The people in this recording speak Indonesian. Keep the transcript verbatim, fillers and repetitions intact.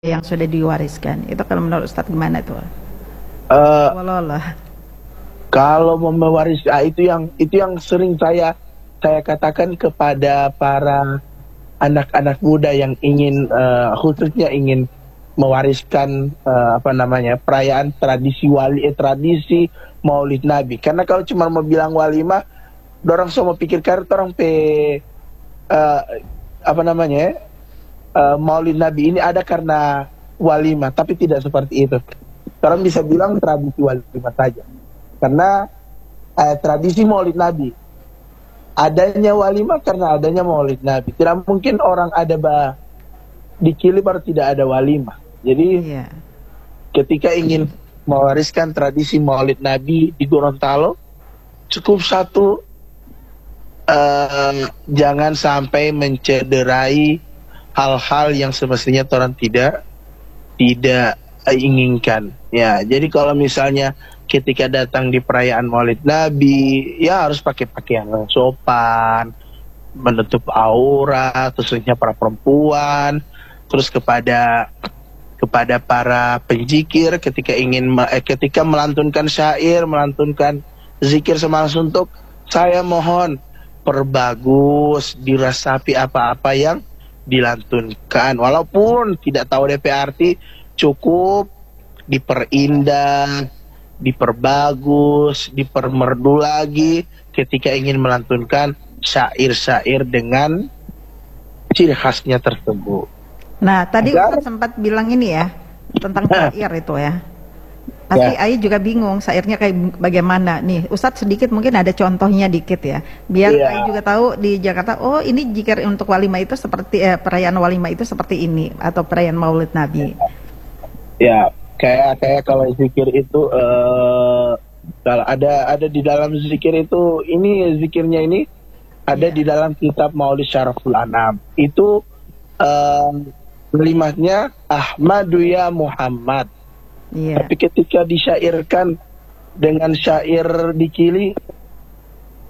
yang sudah diwariskan. Itu kalau menurut Ustadz gimana tuh? Uh, Wallah. Kalau mewaris, ah, itu yang itu yang sering saya saya katakan kepada para anak-anak muda yang ingin uh, khususnya ingin mewariskan uh, apa namanya perayaan tradisi wali eh, tradisi Maulid Nabi. Karena kalau cuma mau bilang walimah, orang semua pikirkan orang pe uh, apa namanya uh, Maulid Nabi ini ada karena walimah, tapi tidak seperti itu. Orang bisa bilang tradisi walimah saja. Karena eh, tradisi Maulid Nabi adanya walimah karena adanya Maulid Nabi. Tidak mungkin orang ada bah di Kili baru tidak ada walimah. Jadi yeah. ketika ingin mewariskan tradisi Maulid Nabi di Gorontalo, cukup satu, uh, jangan sampai mencederai hal-hal yang semestinya orang tidak tidak inginkan. Ya, jadi kalau misalnya ketika datang di perayaan Maulid Nabi, ya harus pakai pakaian yang sopan, menutup aurat, khususnya para perempuan. Terus kepada kepada para penjikir ketika ingin eh, ketika melantunkan syair, melantunkan zikir semangat suntuk, saya mohon perbagus, dirasapi apa-apa yang dilantunkan. Walaupun tidak tahu D P arti, cukup diperindah, diperbagus, dipermerdu lagi ketika ingin melantunkan syair-syair dengan ciri khasnya tersebut. Nah, tadi Ustadz sempat bilang ini ya, tentang syair itu ya. Pasti ya. Ayi juga bingung syairnya kayak bagaimana. Nih, Ustadz sedikit mungkin ada contohnya dikit ya. Biar ya. Ayi juga tahu di Jakarta, oh ini jikir untuk walimah itu seperti, eh, perayaan walimah itu seperti ini. Atau perayaan Maulid Nabi. Ya, kayak kayak kalau zikir itu uh, kalau ada ada di dalam zikir itu, ini zikirnya ini ada yeah. di dalam kitab Maulid Syaraful Anam. Itu uh, kalimatnya Ahmadu ya Muhammad. Yeah. Tapi ketika disyairkan dengan syair di Kili,